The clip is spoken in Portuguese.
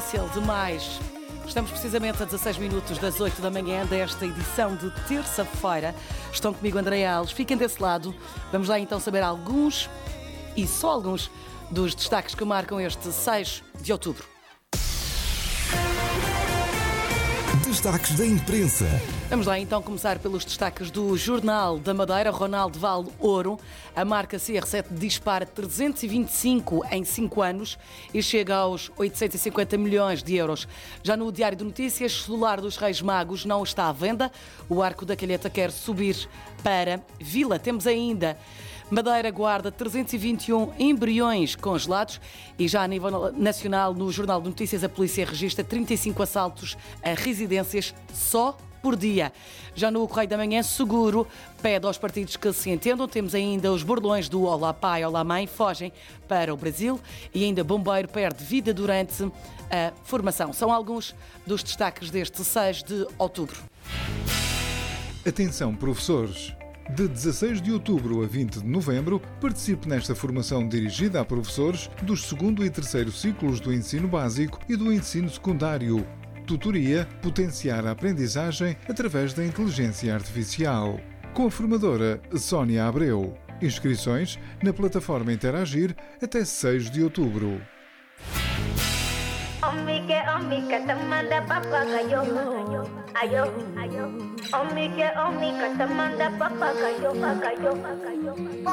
difícil demais. Estamos precisamente a 16 minutos das 8 da manhã desta edição de terça-feira. Estão comigo Andréa Alves. Fiquem desse lado. Vamos lá então saber alguns, e só alguns, dos destaques que marcam este 6 de outubro. Destaques da imprensa. Vamos lá então começar pelos destaques do Jornal da Madeira. Ronaldo vale ouro. A marca CR7 dispara 325 em 5 anos e chega aos 850 milhões de euros. Já no Diário de Notícias, celular dos Reis Magos não está à venda. O Arco da Calheta quer subir para Vila. Temos ainda: Madeira guarda 321 embriões congelados. E já a nível nacional, no Jornal de Notícias, a polícia registra 35 assaltos a residências só por dia. Já no Correio da Manhã, Seguro pede aos partidos que se entendam. Temos ainda os bordões do Olá Pai, Olá Mãe, fogem para o Brasil. E ainda Bombeiro perde vida durante a formação. São alguns dos destaques deste 6 de outubro. Atenção, professores! De 16 de outubro a 20 de novembro, participe nesta formação dirigida a professores dos 2º e 3º ciclos do ensino básico e do ensino secundário. Tutoria: potenciar a aprendizagem através da inteligência artificial. Com a formadora Sónia Abreu. Inscrições na plataforma Interagir até 6 de outubro. Omika tamanda papagayo ayo Omika tamanda papagayo